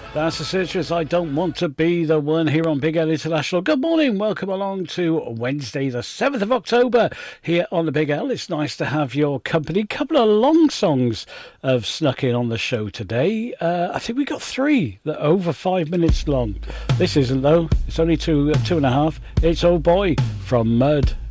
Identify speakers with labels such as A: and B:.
A: That's the citrus. I don't want to be the one here on Big L International. Good morning. Welcome along to Wednesday, the 7th of October here on the Big L. It's nice to have your company. Couple of long songs have snuck in on the show today. I think we got three that are over 5 minutes long. This isn't though. It's only two and a half. It's Oh Boy from Mud.